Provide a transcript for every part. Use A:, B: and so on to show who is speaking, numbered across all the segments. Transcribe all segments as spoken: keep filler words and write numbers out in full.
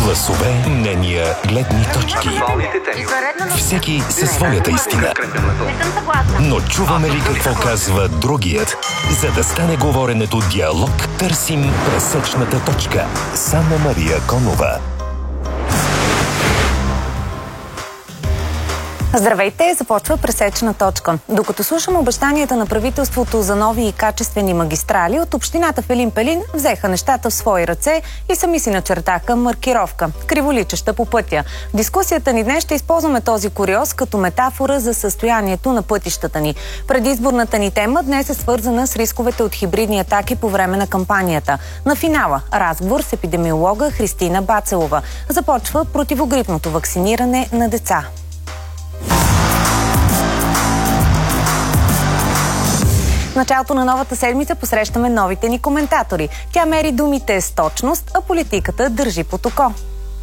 A: Гласове, мнения, гледни точки. Всеки със своята истина. Но чуваме ли какво казва другият? За да стане говоренето диалог, търсим пресечната точка. с Анна-Мария Конова.
B: Здравейте, започва пресечна точка. Докато слушам обещанията на правителството за нови и качествени магистрали, от общината в Елин Пелин взеха нещата в свои ръце и сами си начертаха маркировка, криволичеща по пътя. В дискусията ни днес ще използваме този куриоз като метафора за състоянието на пътищата ни. Предизборната ни тема днес е свързана с рисковете от хибридни атаки по време на кампанията. На финала разговор с епидемиолога Христина Бацелова. Започва противогрипното вакциниране на деца. В началото на новата седмица посрещаме новите ни коментатори. Тя мери думите с точност, а политиката държи под око.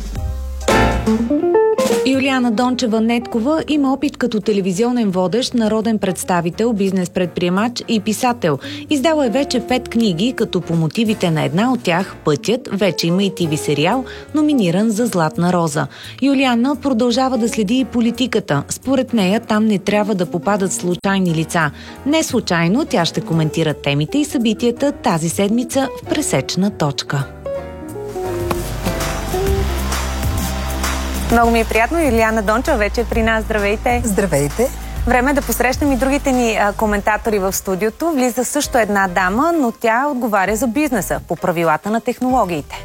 B: Юлиана Дончева-Неткова има опит като телевизионен водещ, народен представител, бизнес-предприемач и писател. Издала е вече пет книги, като по мотивите на една от тях, Пътят, вече има и ТВ сериал, номиниран за Златна роза. Юлиана продължава да следи и политиката. Според нея там не трябва да попадат случайни лица. Не случайно тя ще коментира темите и събитията тази седмица в пресечна точка. Много ми е приятно. Юлиана Дончева вече е при нас. Здравейте!
C: Здравейте!
B: Време е да посрещнем и другите ни а, коментатори в студиото. Влиза също една дама, но тя отговаря за бизнеса по правилата на технологиите.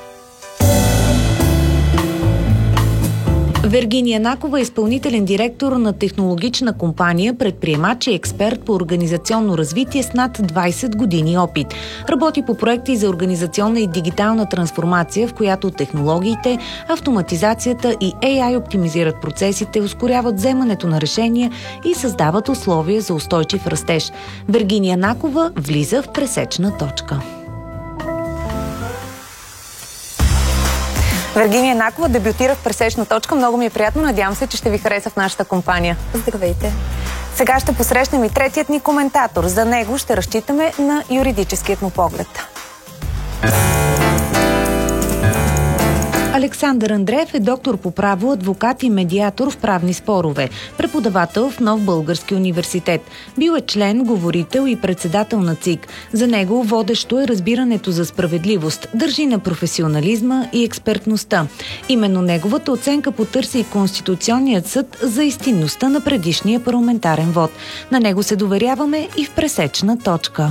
B: Вергиния Накова е изпълнителен директор на технологична компания, предприемач и експерт по организационно развитие с над двайсет години опит. Работи по проекти за организационна и дигитална трансформация, в която технологиите, автоматизацията и Ей Ай оптимизират процесите, ускоряват вземането на решения и създават условия за устойчив растеж. Вергиния Накова влиза в пресечна точка. Вергиния Накова дебютира в пресечна точка. Много ми е приятно. Надявам се, че ще ви хареса в нашата компания.
C: Здравейте!
B: Сега ще посрещнем и третият ни коментатор. За него ще разчитаме на юридическият му поглед. Александър Андреев е доктор по право, адвокат и медиатор в правни спорове, преподавател в Нов български университет. Бил е член, говорител и председател на ЦИК. За него водещо е разбирането за справедливост, държи на професионализма и експертността. Именно неговата оценка потърси и Конституционният съд за истинността на предишния парламентарен вод. На него се доверяваме и в пресечна точка.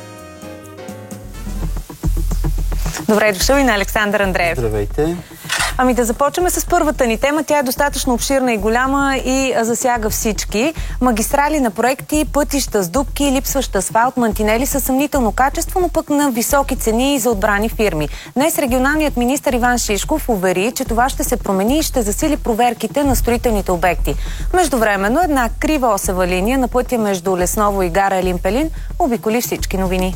B: Добре дошъл и на Александър Андреев.
D: Здравейте.
B: Ами да започваме с първата ни тема. Тя е достатъчно обширна и голяма и засяга всички. Магистрали на проекти, пътища с дупки, липсващ асфалт, мантинели със съмнително качество, но пък на високи цени за отбрани фирми. Днес регионалният министър Иван Шишков увери, че това ще се промени и ще засили проверките на строителните обекти. Междувременно една крива осева линия на пътя между Лесново и гара Елин Пелин обиколи всички новини.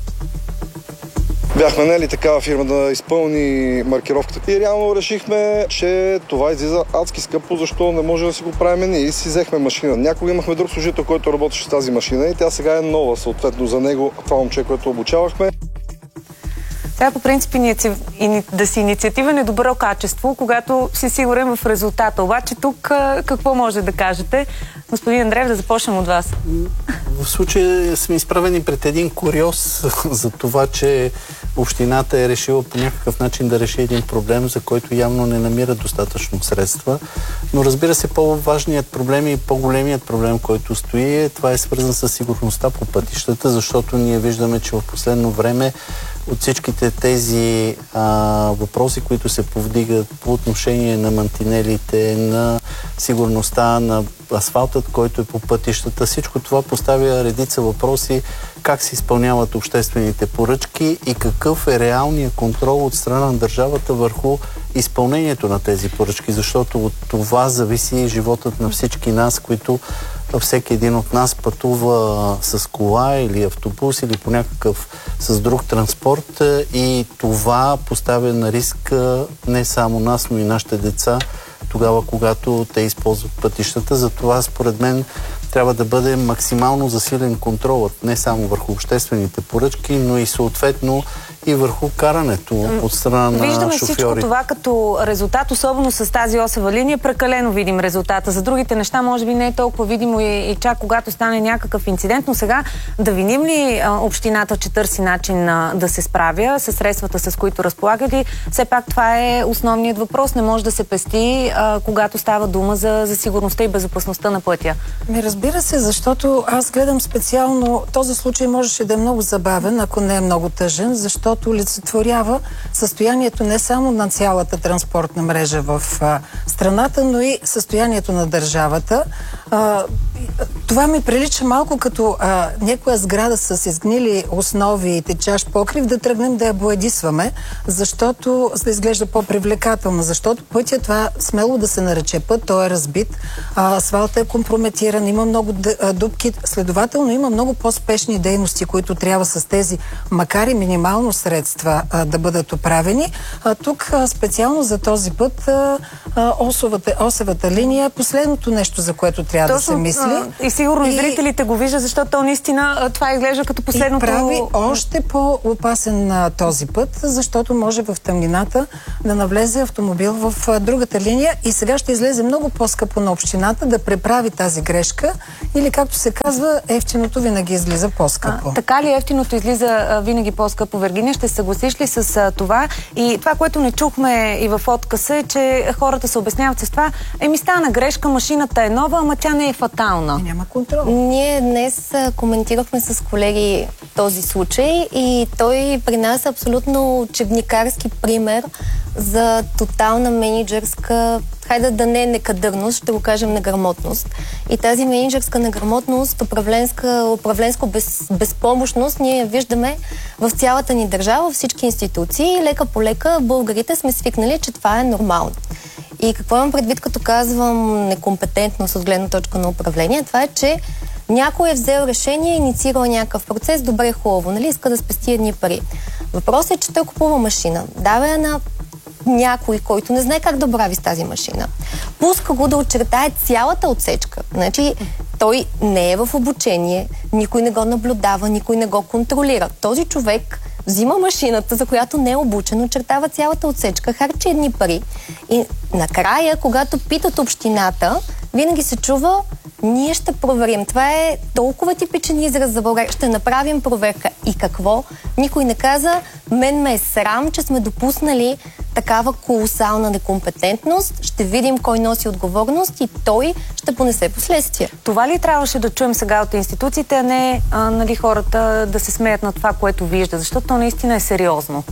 E: Бяхме наели такава фирма да изпълни маркировката и реално решихме, че това излиза адски скъпо, защо не може да си го правим ние и си взехме машина. Някога имахме друг служител, който работеше с тази машина и тя сега е нова, съответно за него, това момче, което обучавахме.
B: Трябва по принцип да си инициативен е добро качество, когато си сигурен в резултата. Обаче тук какво може да кажете? Господин Андреев, да започнем от вас.
D: В случая сме изправени пред един куриоз за това, че общината е решила по някакъв начин да реши един проблем, за който явно не намира достатъчно средства. Но разбира се, по-важният проблем и по-големият проблем, който стои, това е свързан с сигурността по пътищата, защото ние виждаме, че в последно време от всичките тези а, въпроси, които се повдигат по отношение на мантинелите, на сигурността, на асфалтът, който е по пътищата, всичко това поставя редица въпроси как се изпълняват обществените поръчки и какъв е реалният контрол от страна на държавата върху изпълнението на тези поръчки, защото от това зависи животът на всички нас, които всеки един от нас пътува с кола или автобус или по някакъв с друг транспорт и това поставя на риск не само нас, но и нашите деца тогава, когато те използват пътищата. Затова, според мен, трябва да бъде максимално засилен контролът не само върху обществените поръчки, но и съответно и върху карането от страна на
B: Виждаме
D: шофьори.
B: всичко това като резултат, особено с тази осева линия, прекалено видим резултата. За другите неща може би не е толкова видимо и, и чак когато стане някакъв инцидент, но сега да виним ли а, общината, че търси начин а, да се справя с средствата, с които разполагали? Все пак това е основният въпрос. Не може да се пести, а, когато става дума за, за сигурността и безопасността на пътя.
C: Ми разбира се, защото аз гледам специално, този случай можеше да е много забавен, ако не е много тъжен, защото олицетворява състоянието не само на цялата транспортна мрежа в а, страната, но и състоянието на държавата. А, това ми прилича малко като а, някоя сграда с изгнили основи и течащ покрив да тръгнем да я боядисваме, защото за да изглежда по-привлекателно, защото пътя, това смело да се нарече път, той е разбит, а, асфалта е компрометиран, има много дупки, следователно има много по-спешни дейности, които трябва с тези, макар и минимално средства, а, да бъдат оправени. А, тук а, специално за този път а, а, осовата, осевата линия е последното нещо, за което трябва
B: Точно,
C: да се мисли.
B: А, и сигурно и зрителите го виждат, защото то наистина това изглежда като последното...
C: И прави още по-опасен на този път, защото може в тъмнината да навлезе автомобил в а, другата линия и сега ще излезе много по-скъпо на общината да преправи тази грешка или, както се казва, ефтиното винаги излиза по-скъпо.
B: А, така ли ефтиното излиза а, винаги по-скъпо, Вергиния? Ще се съгласиш ли с а, това? И това, което не чухме и в откъса, е, че хората се обясняват с това: еми, стана грешка, машината е нова, ама тя не е фатална.
C: И няма контрол.
F: Ние днес а, коментирахме с колеги този случай и той при нас е абсолютно учебникарски пример за тотална менеджерска, хайде да не е некадърност, ще го кажем неграмотност. И тази менеджерска неграмотност, управленска, управленско без, безпомощност, ние виждаме в цялата ни държава, във всички институции и лека по лека българите сме свикнали, че това е нормално. И какво имам предвид, като казвам некомпетентност от гледна точка на управление? Това е, че някой е взел решение, инициирал някакъв процес, добре, хубаво, нали, иска да спести едни пари. Въпросът е, че той купува машина, дава я на някой, който не знае как да борави с тази машина. Пуска го да очертае цялата отсечка. Значи, той не е в обучение, никой не го наблюдава, никой не го контролира. Този човек взима машината, за която не е обучен, очертава цялата отсечка, харчи едни пари и накрая, когато питат общината, винаги се чува: ние ще проверим. Това е толкова типичен израз за България. Ще направим проверка. И какво? Никой не каза: мен ме е срам, че сме допуснали такава колосална некомпетентност. Ще видим кой носи отговорност и той ще понесе последствия.
B: Това ли трябваше да чуем сега от институциите, а не а, нали, хората да се смеят на това, което вижда? Защото то наистина е сериозно.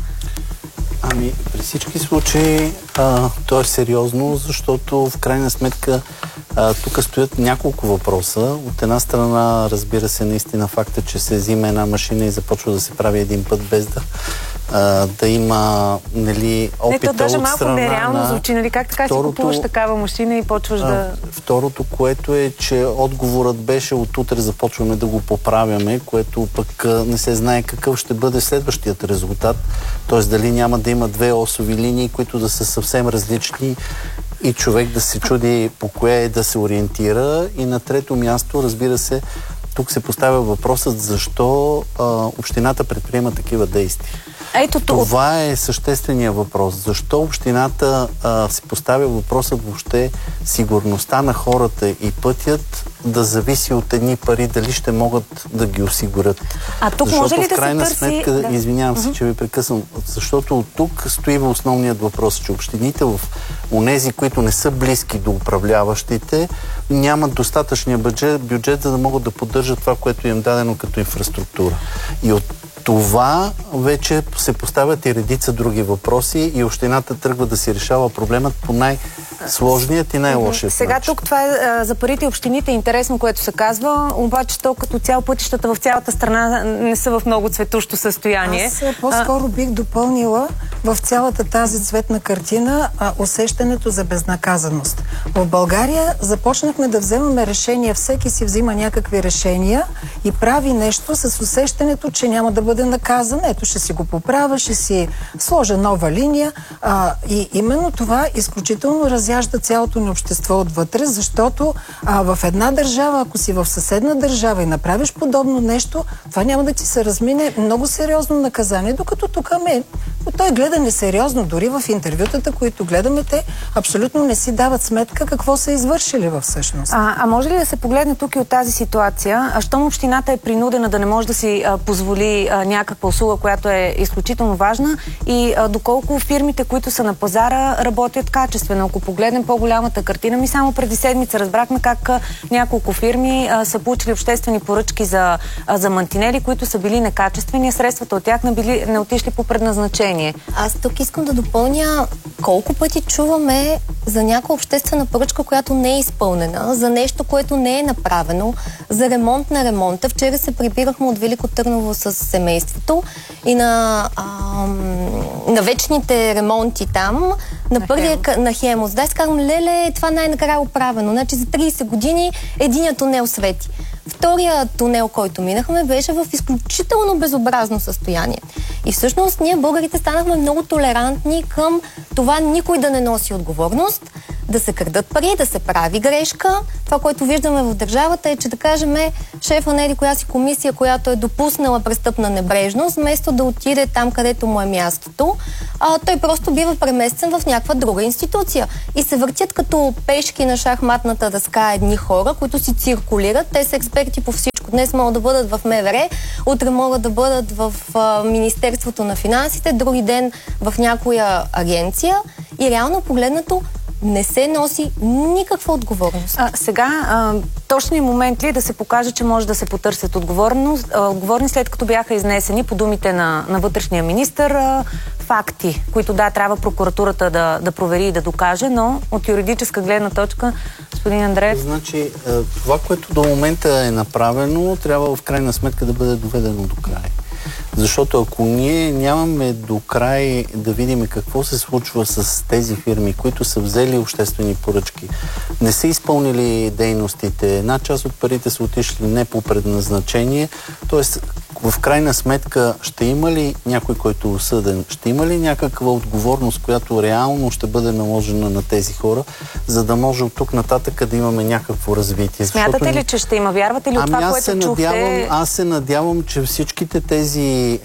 D: Ами, при всички случаи а, то е сериозно, защото в крайна сметка а, тук стоят няколко въпроса. От една страна, разбира се, наистина факта, че се взима една машина и започва да се прави един път без да, а, да има, нали, опита от страна.
B: Не, то даже малко нереално звучи, нали? Как така
D: второто,
B: си купуваш такава машина и почваш
D: а,
B: да...
D: Второто, което е, че отговорът беше: от утре започваме да го поправяме, което пък а, не се знае какъв ще бъде следващият резултат. Т.е. дали няма да има две осови линии, които да са съвсем различни и човек да се чуди по кое е да се ориентира. И на трето място, разбира се, тук се поставя въпросът защо а, общината предприема такива действия.
B: Ето
D: това е същественият въпрос. Защо общината а, си поставя въпросът въобще сигурността на хората и пътят да зависи от едни пари, дали ще могат да ги осигурят.
B: А тук
D: защото
B: може ли да
D: в крайна
B: се търси...
D: сметка, да. извинявам се,
B: uh-huh.
D: че ви прекъсвам, защото от тук стои основният въпрос, че общините в онези, които не са близки до управляващите, нямат достатъчния бюджет, бюджет, за да могат да поддържат това, което им е дадено като инфраструктура. И от това вече се поставят и редица други въпроси и общината тръгва да си решава проблемът по най-сложният и най-лошият
B: Сега
D: начин.
B: тук това е а, за парите общините интересно, което се казва, обаче то като цяло пътищата в цялата страна не са в много цветущо състояние.
C: Аз по-скоро а... бих допълнила в цялата тази цветна картина а, усещането за безнаказаност. В България започнахме да вземаме решения, всеки си взима някакви решения и прави нещо с усещането, че няма да бъде бъде наказан. Ето, ще си го поправя, ще си сложа нова линия. А, и именно това изключително разяжда цялото ни общество отвътре, защото а, в една държава, ако си в съседна държава и направиш подобно нещо, това няма да ти се размине много сериозно наказание, докато тук ме, той гледа несериозно, дори в интервютата, които гледаме, те абсолютно не си дават сметка какво са извършили във всъщност.
B: А, а може ли да се погледне тук и от тази ситуация? А щом общината е принудена да не може да си а, позволи а, някаква услуга, която е изключително важна, и а, доколко фирмите, които са на пазара, работят качествено? Ако погледнем по-голямата картина, ми само преди седмица разбрахме как а, няколко фирми а, са получили обществени поръчки за, а, за мантинели, които са били некачествени, а средствата от тях не, били, не отишли по предназначение.
F: Аз тук искам да допълня колко пъти чуваме за някаква обществена поръчка, която не е изпълнена, за нещо, което не е направено, за ремонт на ремонта. Вчера се прибирахме от Велико Търново с семейството и на, ам, на вечните ремонти там, на, на първия Хемос. на Хемос. Да, изказвам, леле, това най-накрая е оправено. Значи за трийсет години единият тунел свети. Втория тунел, който минахме, беше в изключително безобразно състояние. И всъщност ние, българите, станахме много толерантни към това никой да не носи отговорност, да се крадат пари, да се прави грешка. Това, което виждаме в държавата е, че да кажем шефа на еди коя си комисия, която е допуснала престъпна небрежност, вместо да отиде там, където му е мястото, а, той просто бива преместен в някаква друга институция. И се въртят като пешки на шахматната дъска едни хора, които си циркулират. Те са експерти по всичко. Днес могат да бъдат в М В Р, утре могат да бъдат в а, Министерството на финансите, други ден в някоя агенция. И реално погледнато не се носи никаква отговорност.
B: А, сега, а, точният момент ли е да се покаже, че може да се потърсят отговорност, а, отговорни, след като бяха изнесени по думите на, на вътрешния министър а, факти, които да, трябва прокуратурата да, да провери и да докаже, но от юридическа гледна точка, господин Андреев...
D: Значи, това, което до момента е направено, трябва в крайна сметка да бъде доведено до край. Защото ако ние нямаме до край да видим какво се случва с тези фирми, които са взели обществени поръчки, не са изпълнили дейностите, една част от парите са отишли не по предназначение, т.е. в крайна сметка ще има ли някой, който е осъден, ще има ли някаква отговорност, която реално ще бъде наложена на тези хора, за да може от тук нататък да имаме някакво развитие.
B: Смятате Защото... ли, че ще има? Вярвате ли от
D: ами
B: това, което
D: надявам,
B: чухте?
D: Аз се надявам, че всичките тези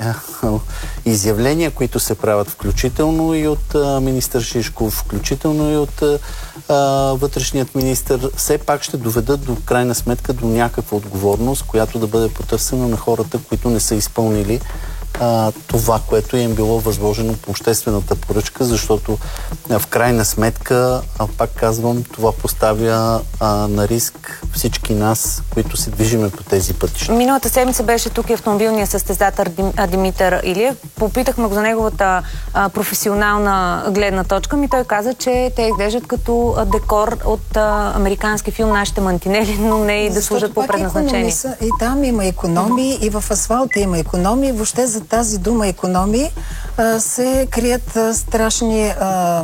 D: изявления, които се правят, включително и от а, министър Шишков, включително и от а, вътрешният министър, все пак ще доведат до крайна сметка до някаква отговорност, която да бъде потърсена на хората, които не са изпълнили а, това, което им било възложено по обществената поръчка, защото а, в крайна сметка, а, пак казвам, това поставя а, на риск всички нас, които се движиме по тези пътища.
B: Миналата седмица беше тук и автомобилният състезател Дим, Димитър Илиев. Попитахме го за неговата а, професионална гледна точка, ми той каза, че те изглеждат като а, декор от а, американски филм "Нашите мантинели", но не и да служат по предназначение.
C: Са, и там има икономии, и в асфалта има икономии. Въобще за тази дума икономии а, се крият а, страшни а,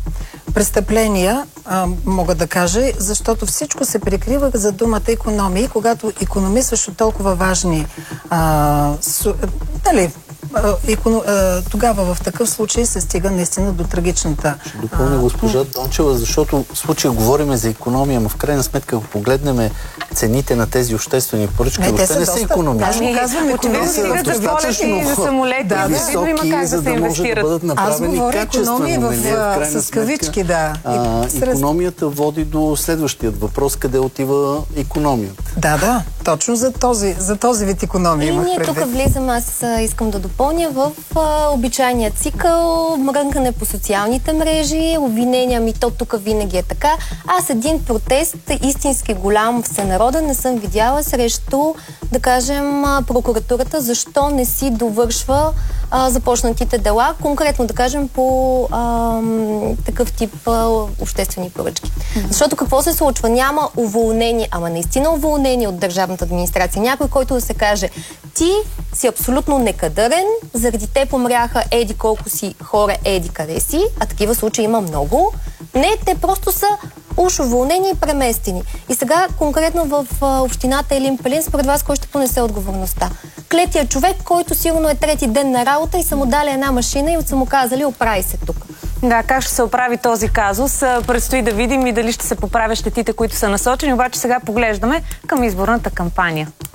C: престъпления, а, мога да кажа, защото всичко се прикрива за думата икономии, когато икономисваш от толкова важни а, су, дали, а, иконо, а, тогава в такъв случай се стига наистина до трагичната...
D: Ще допълня госпожа Дончева, защото в случая говорим за икономия, но в крайна сметка, ако погледнем цените на тези обществени поръчки,
C: не,
D: въобще не са икономични.
C: Аз го казвам,
B: икономия за полети, за самолети,
C: да,
B: високи,
C: да,
B: за да може да бъдат
D: направени
C: Аз говоря икономия в, в, с кавички, да.
D: А, икономията води до следващият въпрос, къде отива икономията.
C: Да, да, точно за този, за този вид икономия.
F: И ние тук влизам, аз искам да допълня в а, обичайния цикъл, мрънкане по социалните мрежи, обвинения ми, то тук винаги е така. Аз един протест, истински голям всенароден, не съм видяла срещу, да кажем, прокуратурата, защо не си довършва а, започнатите дела, конкретно да кажем по а, такъв тип а, обществени поръчки. Mm-hmm. Защото какво се случва? Няма уволнение, ама наистина уволнение от държавната администрация. Някой, който да се каже, ти си абсолютно некадърен, заради те помряха еди колко си хора, еди къде си, а такива случаи има много. Не, те просто са уж уволнени и преместени. И сега конкретно в общината Елин Пелин, според вас кой ще понесе отговорността? Клетия човек, който сигурно е трети ден на работа и са му дали една машина и са му казали оправи се тук.
B: Да, как ще се оправи този казус? Предстои да видим и дали ще се поправят щетите, които са насочени. Обаче сега поглеждаме към изборната кампания.